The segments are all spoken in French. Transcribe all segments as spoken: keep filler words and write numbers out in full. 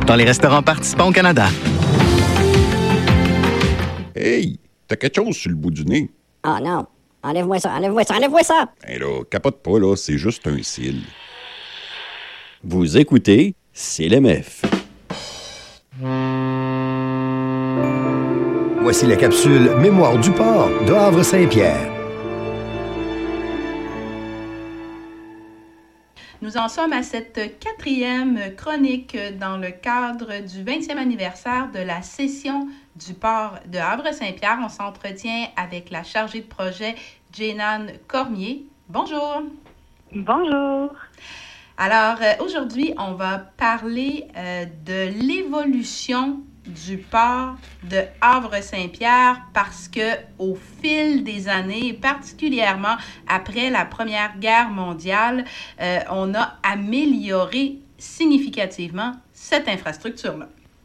dans les restaurants participants au Canada. Hey, t'as quelque chose sur le bout du nez. Oh non. Enlève-moi ça, enlève-moi ça, enlève-moi ça! Ben là, capote pas, là, c'est juste un cil. Vous écoutez C L M F. Voici la capsule Mémoire du port de Havre-Saint-Pierre. Nous en sommes à cette quatrième chronique dans le cadre du vingtième anniversaire de la cession du port de Havre-Saint-Pierre. On s'entretient avec la chargée de projet Jeanne Cormier. Bonjour. Bonjour. Alors, euh, aujourd'hui, on va parler euh, de l'évolution du port de Havre-Saint-Pierre parce que au fil des années, particulièrement après la Première Guerre mondiale, euh, on a amélioré significativement cette infrastructure-là.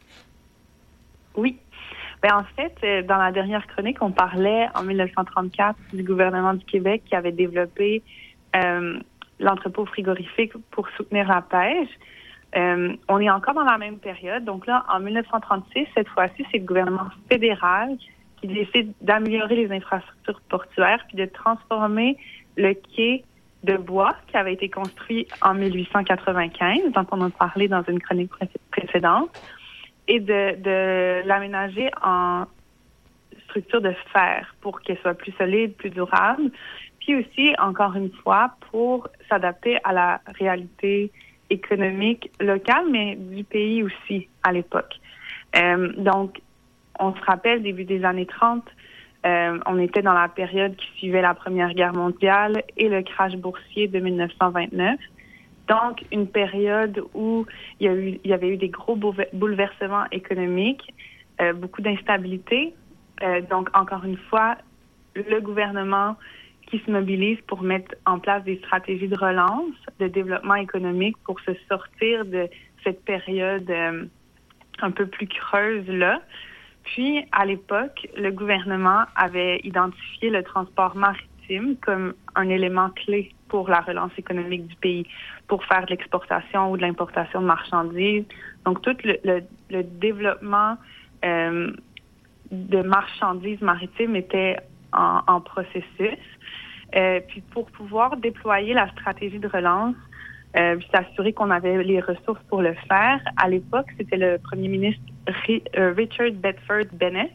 Oui. Bien, en fait, dans la dernière chronique, on parlait en dix-neuf cent trente-quatre du gouvernement du Québec qui avait développé euh, l'entrepôt frigorifique pour soutenir la pêche. Euh, on est encore dans la même période. Donc là, en dix-neuf cent trente-six, cette fois-ci, c'est le gouvernement fédéral qui décide d'améliorer les infrastructures portuaires puis de transformer le quai de bois qui avait été construit en dix-huit cent quatre-vingt-quinze, dont on a parlé dans une chronique pré- précédente, et de, de l'aménager en structure de fer pour qu'elle soit plus solide, plus durable, puis aussi, encore une fois, pour s'adapter à la réalité économique locale, mais du pays aussi à l'époque. Euh, donc, on se rappelle, début des années trente, euh, on était dans la période qui suivait la Première Guerre mondiale et le crash boursier de dix-neuf cent vingt-neuf. Donc, une période où il y, a eu, il y avait eu des gros bouleversements économiques, euh, beaucoup d'instabilité. Euh, donc, encore une fois, le gouvernement qui se mobilise pour mettre en place des stratégies de relance, de développement économique pour se sortir de cette période euh, un peu plus creuse-là. Puis, à l'époque, le gouvernement avait identifié le transport maritime comme un élément clé pour la relance économique du pays, pour faire de l'exportation ou de l'importation de marchandises. Donc, tout le, le, le développement euh, de marchandises maritimes était en, en processus. Euh, puis pour pouvoir déployer la stratégie de relance, euh, puis s'assurer qu'on avait les ressources pour le faire, à l'époque, c'était le premier ministre Richard Bedford Bennett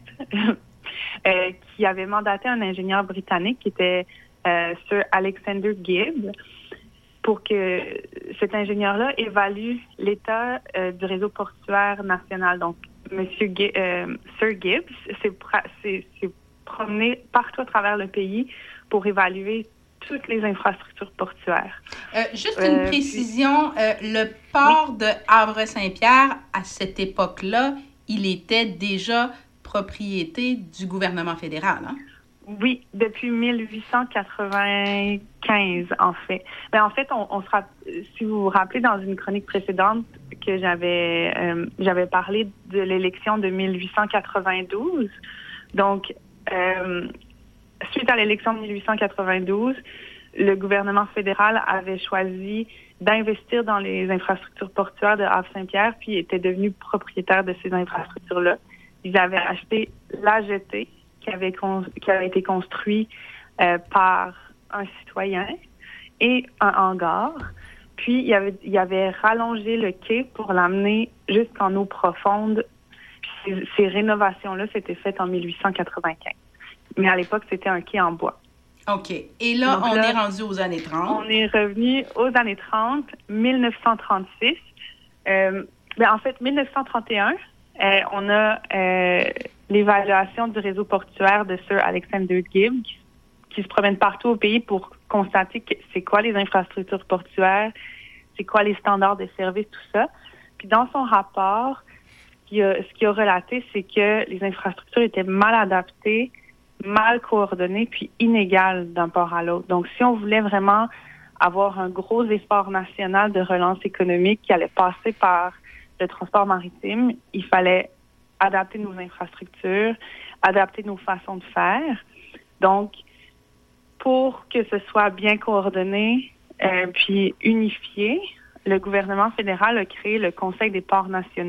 euh, qui avait mandaté un ingénieur britannique qui était euh, Sir Alexander Gibb pour que cet ingénieur-là évalue l'état euh, du réseau portuaire national. Donc, Monsieur G- euh, Sir Gibb s'est, s'est, s'est promené partout à travers le pays pour évaluer toutes les infrastructures portuaires. Euh, juste une euh, précision, puis, euh, le port oui. de Havre-Saint-Pierre, à cette époque-là, il était déjà propriété du gouvernement fédéral, hein? Oui, depuis dix-huit cent quatre-vingt-quinze, en fait. Ben, en fait, on, on se rapp... si vous vous rappelez, dans une chronique précédente que j'avais, euh, j'avais parlé de l'élection de dix-huit cent quatre-vingt-douze. Donc, euh, suite à l'élection de dix-huit cent quatre-vingt-douze, le gouvernement fédéral avait choisi d'investir dans les infrastructures portuaires de Havre-Saint-Pierre, puis était devenu propriétaire de ces infrastructures-là. Ils avaient acheté l'A G T, qui avait, con- qui avait été construit euh, par un citoyen, et un hangar. Puis, il avait, il avait rallongé le quai pour l'amener jusqu'en eau profonde. Puis ces, ces rénovations-là, c'était faites en dix-huit cent quatre-vingt-quinze. Mais à l'époque, c'était un quai en bois. OK. Et là, Donc on là, est rendu aux années trente. On est revenu aux années trente, dix-neuf cent trente-six. Euh, ben, en fait, dix-neuf cent trente et un, euh, on a euh, l'évaluation du réseau portuaire de Sir Alexander Gibb qui, qui se promène partout au pays pour constater que c'est quoi les infrastructures portuaires, c'est quoi les standards de service, tout ça. Puis dans son rapport, ce qu'il a, ce qu'il a relaté, c'est que les infrastructures étaient mal adaptées, mal coordonnées, puis inégales d'un port à l'autre. Donc, si on voulait vraiment avoir un gros effort national de relance économique qui allait passer par le transport maritime, il fallait adapter nos infrastructures, adapter nos façons de faire. Donc, pour que ce soit bien coordonné euh, puis unifié, le gouvernement fédéral a créé le Conseil des ports nationaux